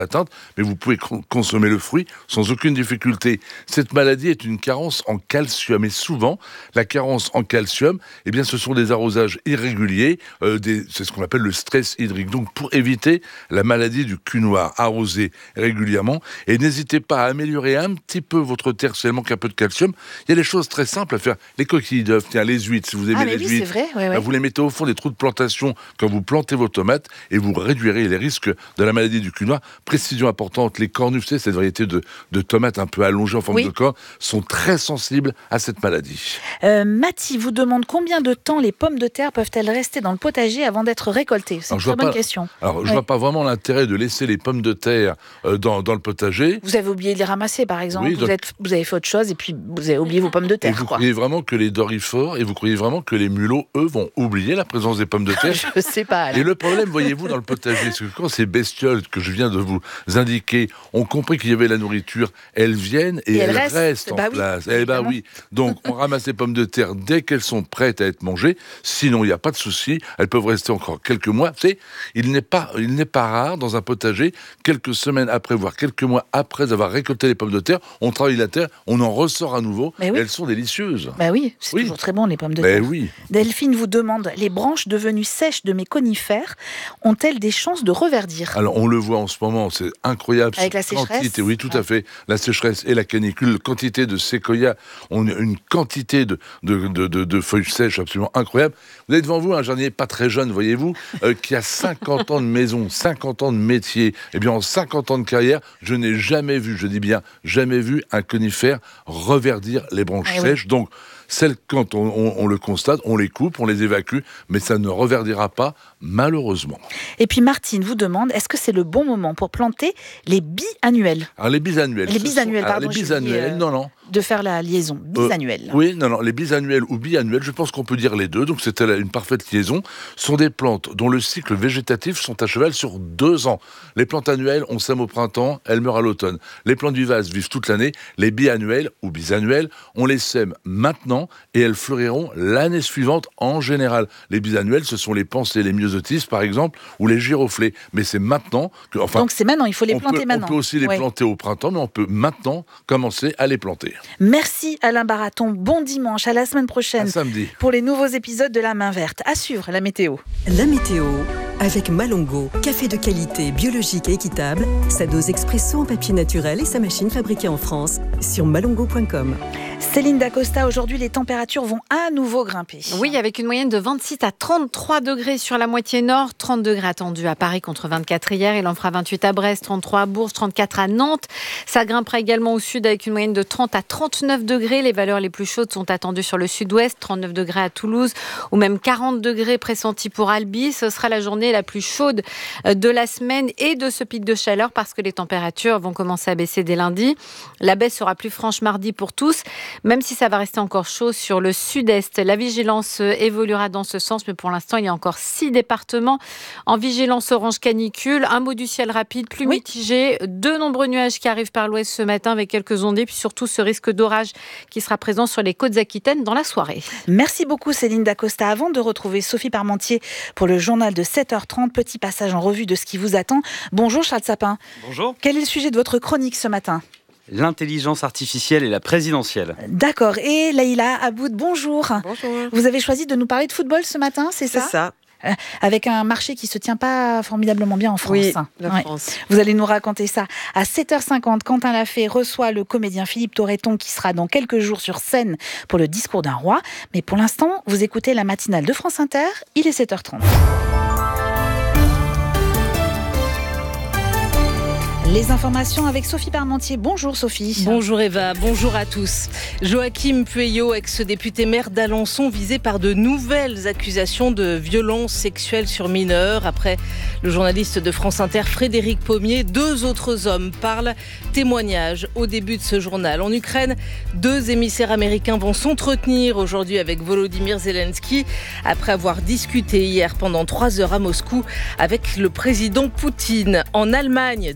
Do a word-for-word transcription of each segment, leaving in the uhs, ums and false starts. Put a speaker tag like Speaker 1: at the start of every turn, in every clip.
Speaker 1: atteinte, mais vous pouvez con- consommer le fruit sans aucune difficulté. Cette maladie est une carence en calcium, et souvent, la carence en calcium, eh bien, ce sont des arrosages irréguliers, euh, des, c'est ce qu'on appelle le stress hydrique. Donc, pour éviter la maladie du cul noir, arrosez régulièrement, et n'hésitez pas à améliorer un petit peu votre terre si elle manque un peu de calcium. Il y a des choses très simples à faire. Les coquilles d'œufs, tiens, les huîtres, si vous aimez
Speaker 2: Ah, mais
Speaker 1: les
Speaker 2: oui,
Speaker 1: huîtres,
Speaker 2: c'est vrai. Ouais, ouais.
Speaker 1: ben, vous les mettez au fond des trous de plantation quand vous plantez vos tomates, et vous réduirez les risques de la maladie du cul noir. Précision importante, les cornus, c'est cette variété de, de tomates un peu allongées en forme
Speaker 2: Oui.
Speaker 1: de corps, sont très sensibles à cette maladie.
Speaker 2: Euh, Mathie vous demande combien de temps les pommes de terre peuvent-elles rester dans le potager avant d'être récoltées. C'est
Speaker 1: Alors,
Speaker 2: une
Speaker 1: je
Speaker 2: très
Speaker 1: vois
Speaker 2: bonne
Speaker 1: pas-
Speaker 2: question.
Speaker 1: Alors, je
Speaker 2: Ouais.
Speaker 1: vois pas vraiment l'intérêt de laisser les pommes de terre euh, dans, dans le potager.
Speaker 2: Vous avez oublié de les ramasser, par exemple.
Speaker 1: Oui,
Speaker 2: vous,
Speaker 1: donc-
Speaker 2: êtes, vous avez fait autre chose et puis vous avez oublié vos pommes de
Speaker 1: Et
Speaker 2: terre.
Speaker 1: vous
Speaker 2: Quoi.
Speaker 1: croyez vraiment que les dorifores, et vous croyez vraiment que les mulots, eux, vont oublier la présence des pommes de terre?
Speaker 2: Je sais pas. Alain.
Speaker 1: Et le problème, voyez-vous, dans le potager, c'est que quand ces bestioles que je viens de vous indiquer ont compris qu'il y avait la nourriture, elles viennent et,
Speaker 2: Et
Speaker 1: elles
Speaker 2: elles
Speaker 1: restent,
Speaker 2: restent.
Speaker 1: en
Speaker 2: Bah oui,
Speaker 1: place. Eh ben
Speaker 2: évidemment.
Speaker 1: oui. Donc, on ramasse les pommes de terre dès qu'elles sont prêtes à être mangées. Sinon, il n'y a pas de souci. Elles peuvent rester encore quelques mois. Tu sais, il n'est pas, il n'est pas rare dans un potager, quelques semaines après, voire quelques mois après avoir récolté les pommes de terre, on travaille la terre, on en ressort à nouveau.
Speaker 2: Mais oui.
Speaker 1: Et elles sont délicieuses.
Speaker 2: Bah oui, c'est
Speaker 1: Oui.
Speaker 2: toujours très bon les pommes de
Speaker 1: Ben
Speaker 2: terre.
Speaker 1: oui.
Speaker 2: Delphine vous demande, les branches devenues sèches de mes conifères ont-elles des chances de reverdir?
Speaker 1: Alors, on le voit en ce moment, c'est incroyable.
Speaker 2: Avec
Speaker 1: cette
Speaker 2: la sécheresse.
Speaker 1: quantité, oui, tout
Speaker 2: Ouais.
Speaker 1: à fait. La sécheresse et la canicule, quantité de séquoia, on a une quantité de, de, de, de, de feuilles sèches absolument incroyable. Vous avez devant vous un jardinier pas très jeune, voyez-vous, euh, qui a cinquante ans de maison, cinquante ans de métier. Eh bien, en cinquante ans de carrière, je n'ai jamais vu, je dis bien, jamais vu un conifère reverdir les branches
Speaker 2: Eh oui.
Speaker 1: sèches. Donc, celles, quand on, on, on le constate, on les coupe, on les évacue, mais ça ne reverdira pas, malheureusement.
Speaker 2: Et puis Martine vous demande, est-ce que c'est le bon moment pour planter les bisannuels?
Speaker 1: Alors, les bisannuels.
Speaker 2: Les
Speaker 1: ce
Speaker 2: bisannuels,
Speaker 1: sont- alors,
Speaker 2: pardon,
Speaker 1: Les
Speaker 2: j'ai
Speaker 1: bisannuels,
Speaker 2: dit, euh,
Speaker 1: non, non.
Speaker 2: De faire la liaison, bisannuelle.
Speaker 1: Euh, oui, non, non, les bisannuels ou biannuels, je pense qu'on peut dire les deux, donc c'était une parfaite liaison, sont des plantes dont le cycle végétatif sont à cheval sur deux ans. Les plantes annuelles, on sème au printemps, elles meurent à l'automne. Les plantes vivaces vivent toute l'année. Les biannuels ou bisannuels, on les sème maintenant et elles fleuriront l'année suivante en général. Les bisannuels, ce sont les pensées, les myosotis par exemple, ou les giroflées. Mais c'est maintenant que, enfin,
Speaker 2: Donc c'est maintenant, il faut les
Speaker 1: on
Speaker 2: planter
Speaker 1: peut,
Speaker 2: maintenant.
Speaker 1: on peut aussi les
Speaker 2: Ouais.
Speaker 1: planter au printemps, mais on peut maintenant commencer à les planter.
Speaker 2: Merci Alain Baraton, bon dimanche, à la semaine
Speaker 1: À
Speaker 2: prochaine
Speaker 1: samedi.
Speaker 2: pour les nouveaux épisodes de La Main Verte. À suivre la météo.
Speaker 3: La météo avec Malongo, café de qualité biologique et équitable, sa dose expresso en papier naturel et sa machine fabriquée en France sur malongo point com.
Speaker 2: Céline Dacosta, aujourd'hui les températures vont à nouveau grimper.
Speaker 4: Oui, avec une moyenne de vingt-six à trente-trois degrés sur la moitié nord, trente degrés attendus à Paris contre vingt-quatre hier, il en fera vingt-huit à Brest, trente-trois à Bourges, trente-quatre à Nantes. Ça grimpera également au sud avec une moyenne de trente à trente-neuf degrés. Les valeurs les plus chaudes sont attendues sur le sud-ouest, trente-neuf degrés à Toulouse ou même quarante degrés pressentis pour Albi. Ce sera la journée la plus chaude de la semaine et de ce pic de chaleur parce que les températures vont commencer à baisser dès lundi. La baisse sera plus franche mardi pour tous, même si ça va rester encore chaud sur le sud-est. La vigilance évoluera dans ce sens, mais pour l'instant, il y a encore six départements en vigilance orange canicule. Un mot du ciel rapide, plus
Speaker 2: Oui.
Speaker 4: mitigé. De nombreux nuages qui arrivent par l'ouest ce matin avec quelques ondées, puis surtout ce risque d'orage qui sera présent sur les côtes aquitaines dans la soirée.
Speaker 2: Merci beaucoup Céline Dacosta. Avant de retrouver Sophie Parmentier pour le journal de sept heures trente, petit passage en revue de ce qui vous attend. Bonjour Charles Sapin.
Speaker 5: Bonjour.
Speaker 2: Quel est le sujet de votre chronique ce matin?
Speaker 5: L'intelligence artificielle et la présidentielle.
Speaker 2: D'accord. Et Leïla Aboud, bonjour.
Speaker 6: Bonjour.
Speaker 2: Vous avez choisi de nous parler de football ce matin, c'est
Speaker 6: C'est
Speaker 2: ça,
Speaker 6: ça.
Speaker 2: Euh, Avec un marché qui se tient pas formidablement bien en France.
Speaker 6: Oui,
Speaker 2: hein.
Speaker 6: la
Speaker 2: Ouais.
Speaker 6: France.
Speaker 2: Vous allez nous raconter ça. À sept heures cinquante, Quentin Lafay reçoit le comédien Philippe Torreton qui sera dans quelques jours sur scène pour le discours d'un roi. Mais pour l'instant, vous écoutez la matinale de France Inter. Il est sept heures trente. Les informations avec Sophie Parmentier. Bonjour Sophie.
Speaker 7: Bonjour Eva, bonjour à tous. Joachim Pueyo, ex-député maire d'Alençon, visé par de nouvelles accusations de violences sexuelles sur mineurs. Après le journaliste de France Inter, Frédéric Pommier, deux autres hommes parlent. Témoignage au début de ce journal. En Ukraine, deux émissaires américains vont s'entretenir aujourd'hui avec Volodymyr Zelensky après avoir discuté hier pendant trois heures à Moscou avec le président Poutine. En Allemagne, des élections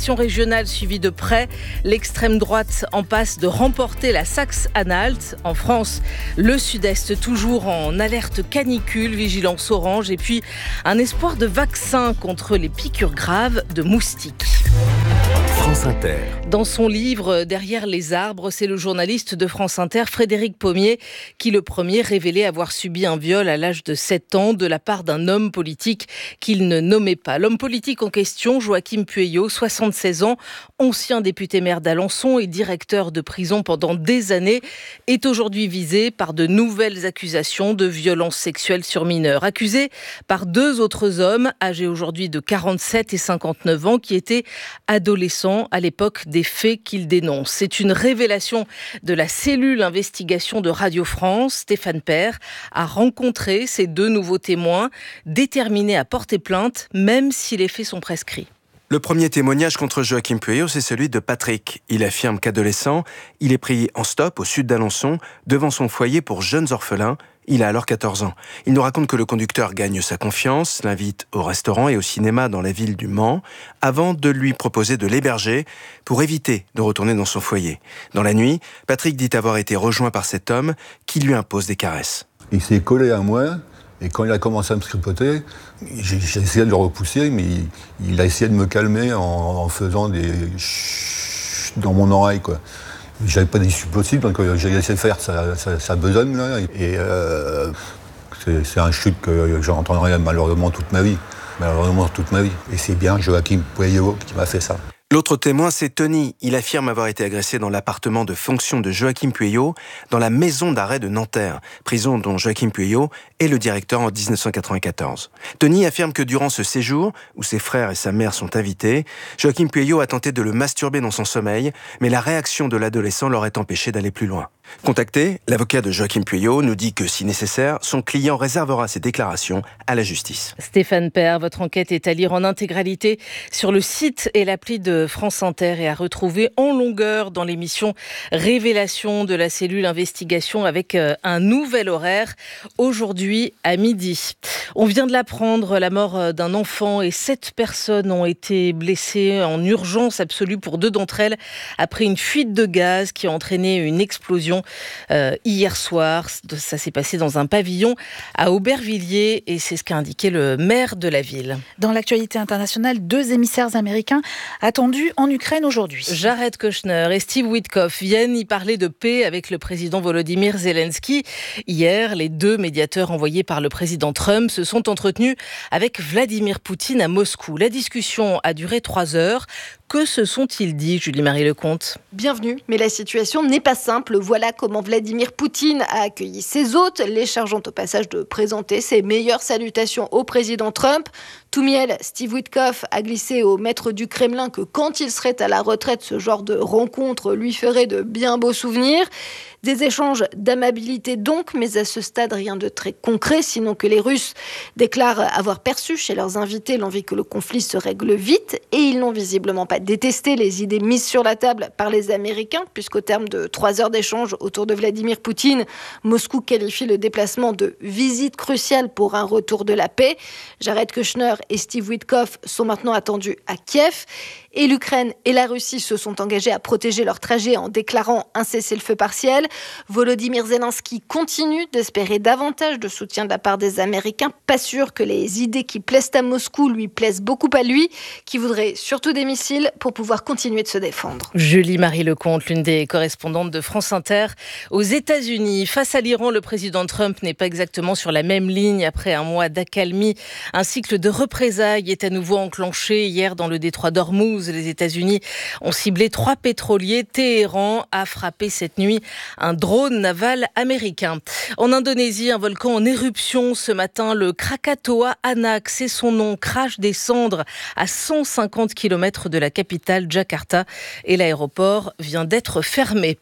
Speaker 7: élections régionales suivies de près. L'extrême droite en passe de remporter la Saxe-Anhalt. En France, le Sud-Est toujours en alerte canicule, vigilance orange et puis un espoir de vaccin contre les piqûres graves de moustiques.
Speaker 6: France Inter.
Speaker 7: Dans son livre « Derrière les arbres », c'est le journaliste de France Inter, Frédéric Pommier, qui le premier révélait avoir subi un viol à l'âge de sept ans de la part d'un homme politique qu'il ne nommait pas. L'homme politique en question, Joachim Pueyo, soixante-seize ans, ancien député maire d'Alençon et directeur de prison pendant des années, est aujourd'hui visé par de nouvelles accusations de violences sexuelles sur mineurs. Accusé par deux autres hommes, âgés aujourd'hui de quarante-sept et cinquante-neuf ans, qui étaient adolescents à l'époque des faits qu'il dénonce. C'est une révélation de la cellule investigation de Radio France. Stéphane Père a rencontré ces deux nouveaux témoins, déterminés à porter plainte, même si les faits sont prescrits.
Speaker 8: Le premier témoignage contre Joachim Pueyo, c'est celui de Patrick. Il affirme qu'adolescent, il est pris en stop au sud d'Alençon, devant son foyer pour jeunes orphelins. Il a alors quatorze ans. Il nous raconte que le conducteur gagne sa confiance, l'invite au restaurant et au cinéma dans la ville du Mans, avant de lui proposer de l'héberger pour éviter de retourner dans son foyer. Dans la nuit, Patrick dit avoir été rejoint par cet homme qui lui impose des caresses.
Speaker 9: Il s'est collé à moi. Et quand il a commencé à me tripoter, j'ai, j'ai essayé de le repousser, mais il, il a essayé de me calmer en, en faisant des chut dans mon oreille, quoi. J'avais pas d'issue possible, donc j'ai laissé faire sa, sa, sa besogne, là. Et euh, c'est, c'est un chute que j'entendrai malheureusement toute ma vie. Malheureusement toute ma vie. Et c'est bien Joachim Pueyo qui m'a fait ça.
Speaker 8: L'autre témoin, c'est Tony. Il affirme avoir été agressé dans l'appartement de fonction de Joachim Pueyo, dans la maison d'arrêt de Nanterre, prison dont Joachim Pueyo est le directeur en dix-neuf cent quatre-vingt-quatorze. Tony affirme que durant ce séjour, où ses frères et sa mère sont invités, Joachim Pueyo a tenté de le masturber dans son sommeil, mais la réaction de l'adolescent l'aurait empêché d'aller plus loin. Contacté, l'avocat de Joachim Pueyo nous dit que, si nécessaire, son client réservera ses déclarations à la justice.
Speaker 7: Stéphane Père, votre enquête est à lire en intégralité sur le site et l'appli de France Inter et à retrouver en longueur dans l'émission Révélation de la cellule investigation avec un nouvel horaire aujourd'hui à midi. On vient de l'apprendre, la mort d'un enfant et sept personnes ont été blessées en urgence absolue pour deux d'entre elles après une fuite de gaz qui a entraîné une explosion euh, hier soir. Ça s'est passé dans un pavillon à Aubervilliers et c'est ce qu'a indiqué le maire de la ville.
Speaker 2: Dans l'actualité internationale, deux émissaires américains attendus en Ukraine aujourd'hui.
Speaker 7: Jared Kushner et Steve Witkoff viennent y parler de paix avec le président Volodymyr Zelensky. Hier, les deux médiateurs envoyés par le président Trump se sont entretenus avec Vladimir Poutine à Moscou. La discussion a duré trois heures. Que se sont-ils dit, Julie-Marie Lecomte ?
Speaker 10: Bienvenue, mais la situation n'est pas simple. Voilà comment Vladimir Poutine a accueilli ses hôtes, les chargeant au passage de présenter ses meilleures salutations au président Trump. Tout miel, Steve Witkoff a glissé au maître du Kremlin que quand il serait à la retraite, ce genre de rencontre lui ferait de bien beaux souvenirs. Des échanges d'amabilité donc, mais à ce stade, rien de très concret, sinon que les Russes déclarent avoir perçu chez leurs invités l'envie que le conflit se règle vite, et ils n'ont visiblement pas détesté les idées mises sur la table par les Américains, puisqu'au terme de trois heures d'échanges autour de Vladimir Poutine, Moscou qualifie le déplacement de visite cruciale pour un retour de la paix. Jared Kushner et Steve Witkoff sont maintenant attendus à Kiev. Et l'Ukraine et la Russie se sont engagés à protéger leur trajet en déclarant un cessez-le-feu partiel. Volodymyr Zelensky continue d'espérer davantage de soutien de la part des Américains. Pas sûr que les idées qui plaisent à Moscou lui plaisent beaucoup à lui, qui voudrait surtout des missiles pour pouvoir continuer de se défendre.
Speaker 7: Julie-Marie Lecomte, l'une des correspondantes de France Inter aux États-Unis. Face à l'Iran, le président Trump n'est pas exactement sur la même ligne. Après un mois d'accalmie, un cycle de représailles est à nouveau enclenché hier dans le détroit d'Ormuz. Les États-Unis ont ciblé trois pétroliers. Téhéran a frappé cette nuit un drone naval américain. En Indonésie, un volcan en éruption ce matin, le Krakatoa Anak, c'est son nom, crache des cendres à cent cinquante kilomètres de la capitale Jakarta et l'aéroport vient d'être fermé.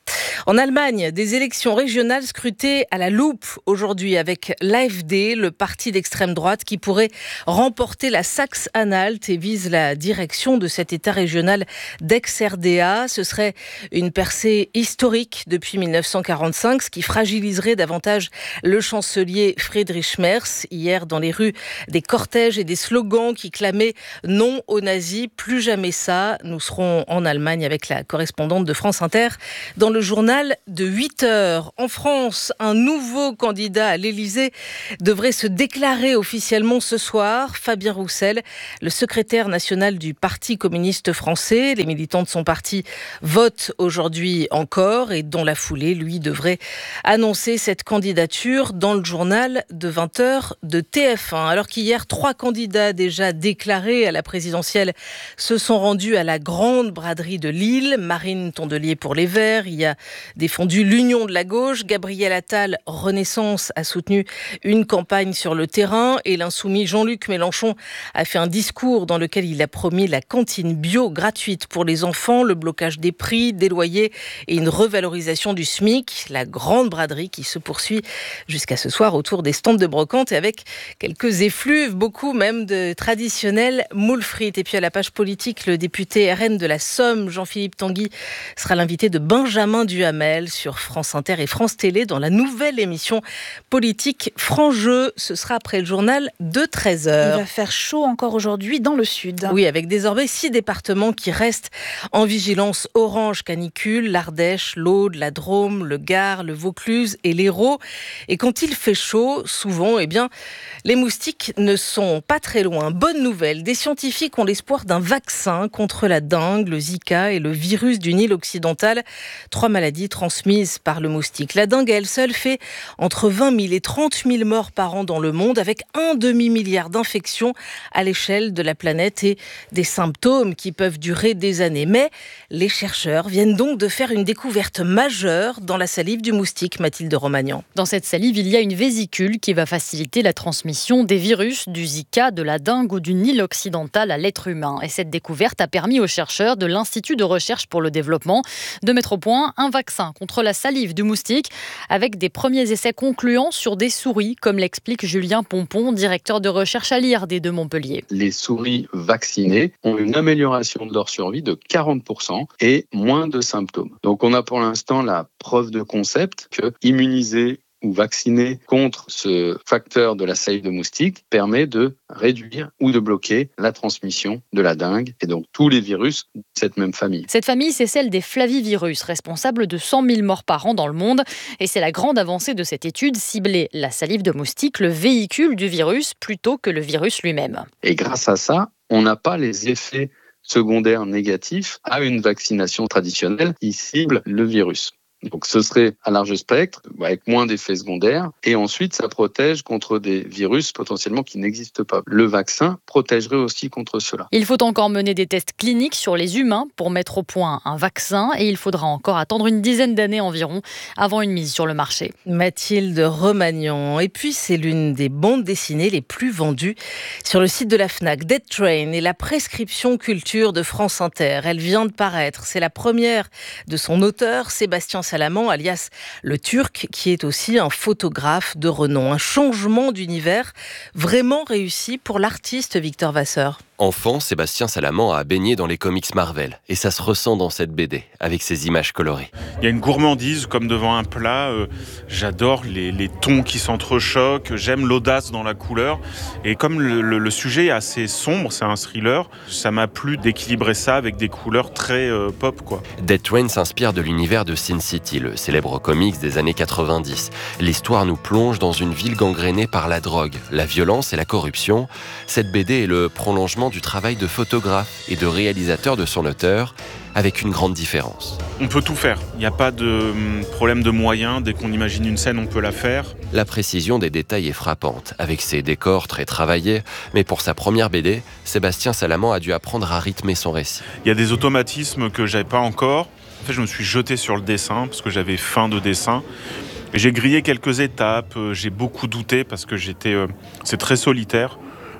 Speaker 7: En Allemagne, des élections régionales scrutées à la loupe aujourd'hui avec l'A F D, le parti d'extrême droite qui pourrait remporter la Saxe-Anhalt et vise la direction de cet État régional d'ex-R D A. Ce serait une percée historique depuis mille neuf cent quarante-cinq, ce qui fragiliserait davantage le chancelier Friedrich Merz. Hier, dans les rues, des cortèges et des slogans qui clamaient « non aux nazis, plus jamais ça ». Nous serons en Allemagne avec la correspondante de France Inter dans le journal de huit heures. En France, un nouveau candidat à l'Élysée devrait se déclarer officiellement ce soir. Fabien Roussel, le secrétaire national du Parti communiste français. Les militants de son parti votent aujourd'hui encore et dans la foulée, lui devrait annoncer cette candidature dans le journal de vingt heures de T F un. Alors qu'hier, trois candidats déjà déclarés à la présidentielle se sont rendus à la grande braderie de Lille. Marine Tondelier pour les Verts y a défendu l'union de la gauche. Gabriel Attal, Renaissance, a soutenu une campagne sur le terrain et l'insoumis Jean-Luc Mélenchon a fait un discours dans lequel il a promis la cantine bio gratuite pour les enfants, le blocage des prix, des loyers et une revalorisation du SMIC. La grande braderie qui se poursuit jusqu'à ce soir autour des stands de brocante et avec quelques effluves, beaucoup même de traditionnels moules frites. Et puis à la page politique, le député R N de la Somme, Jean-Philippe Tanguy, sera l'invité de Benjamin Duhamel sur France Inter et France Télé dans la nouvelle émission politique Franc-Jeu. Ce sera après le journal de treize heures.
Speaker 2: Il va faire chaud encore aujourd'hui dans le sud.
Speaker 7: Oui, avec désormais six départements qui restent en vigilance orange canicule, l'Ardèche, l'Aude, la Drôme, le Gard, le Vaucluse et l'Hérault. Et quand il fait chaud, souvent, eh bien, les moustiques ne sont pas très loin. Bonne nouvelle, des scientifiques ont l'espoir d'un vaccin contre la dengue, le Zika et le virus du Nil occidental. Trois maladies transmises par le moustique. La dengue, elle seule, fait entre vingt mille et trente mille morts par an dans le monde, avec un demi-milliard d'infections à l'échelle de la planète et des symptômes qui peuvent durer des années. Mais les chercheurs viennent donc de faire une découverte majeure dans la salive du moustique, Mathilde Romagnan.
Speaker 11: Dans cette salive, il y a une vésicule qui va faciliter la transmission des virus, du Zika, de la dengue ou du Nil occidental à l'être humain. Et cette découverte a permis aux chercheurs de l'Institut de recherche pour le développement de mettre au point un vaccin contre la salive du moustique avec des premiers essais concluants sur des souris, comme l'explique Julien Pompon, directeur de recherche à l'I R D de Montpellier.
Speaker 12: Les souris vaccinées ont une amélioration de leur survie de quarante pour cent et moins de symptômes. Donc on a pour l'instant la preuve de concept que immuniser ou vacciner contre ce facteur de la salive de moustique permet de réduire ou de bloquer la transmission de la dengue et donc tous les virus de cette même famille.
Speaker 11: Cette famille, c'est celle des flavivirus, responsables de cent mille morts par an dans le monde. Et c'est la grande avancée de cette étude, cibler la salive de moustique, le véhicule du virus, plutôt que le virus lui-même.
Speaker 12: Et grâce à ça, on n'a pas les effets secondaires négatifs à une vaccination traditionnelle qui cible le virus. Donc ce serait à large spectre, avec moins d'effets secondaires, et ensuite ça protège contre des virus potentiellement qui n'existent pas. Le vaccin protégerait aussi contre cela.
Speaker 11: Il faut encore mener des tests cliniques sur les humains pour mettre au point un vaccin, et il faudra encore attendre une dizaine d'années environ avant une mise sur le marché.
Speaker 7: Mathilde Romagnan. Et puis c'est l'une des bandes dessinées les plus vendues sur le site de la Fnac. Dead Train est la prescription culture de France Inter. Elle vient de paraître. C'est la première de son auteur, Sébastien Salaman, alias le Turc, qui est aussi un photographe de renom. Un changement d'univers vraiment réussi pour l'artiste Victor Vasseur.
Speaker 13: Enfant, Sébastien Salaman a baigné dans les comics Marvel. Et ça se ressent dans cette B D, avec ses images colorées.
Speaker 14: Il y a une gourmandise, comme devant un plat. Euh, j'adore les, les tons qui s'entrechoquent. J'aime l'audace dans la couleur. Et comme le, le, le sujet est assez sombre, c'est un thriller, ça m'a plu d'équilibrer ça avec des couleurs très euh, pop, quoi.
Speaker 13: Dead Train s'inspire de l'univers de Sin City, le célèbre comics des années quatre-vingt-dix. L'histoire nous plonge dans une ville gangrénée par la drogue, la violence et la corruption. Cette B D est le prolongement du travail de photographe et de réalisateur de son auteur, avec une grande différence.
Speaker 14: On peut tout faire, il n'y a pas de problème de moyens, dès qu'on imagine une scène, on peut la faire.
Speaker 13: La précision des détails est frappante, avec ses décors très travaillés, mais pour sa première B D, Sébastien Salaman a dû apprendre à rythmer son récit.
Speaker 14: Il y a des automatismes que j'avais pas encore. En fait, je me suis jeté sur le dessin, parce que j'avais faim de dessin. Et j'ai grillé quelques étapes, j'ai beaucoup douté, parce que j'étais, euh, c'est très solitaire.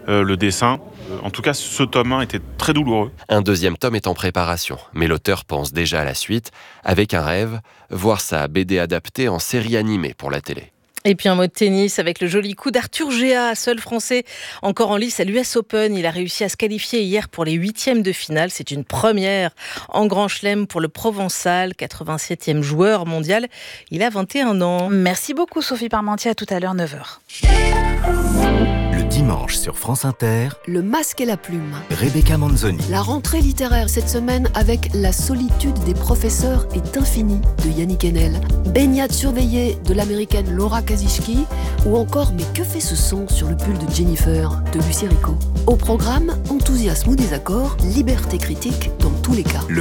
Speaker 14: euh, le dessin. En tout cas, ce tome un était très douloureux.
Speaker 13: Un deuxième tome est en préparation, mais l'auteur pense déjà à la suite, avec un rêve, voir sa B D adaptée en série animée pour la télé.
Speaker 7: Et puis un mot de tennis avec le joli coup d'Arthur Géat, seul Français encore en lice à l'U S Open. Il a réussi à se qualifier hier pour les huitièmes de finale. C'est une première en Grand Chelem pour le Provençal, quatre-vingt-septième joueur mondial. Il a vingt et un ans.
Speaker 2: Merci beaucoup Sophie Parmentier, à tout à l'heure neuf heures.
Speaker 6: Le dimanche sur France Inter,
Speaker 15: Le masque et la plume.
Speaker 6: Rebecca Manzoni.
Speaker 15: La rentrée littéraire cette semaine avec La solitude des professeurs est infinie de Yannick Enel, Baignade surveillée de l'américaine Laura Kazichki ou encore Mais que fait ce son sur le pull de Jennifer de Lucie Rico. Au programme, enthousiasme ou désaccord, liberté critique dans tous les cas.
Speaker 6: Le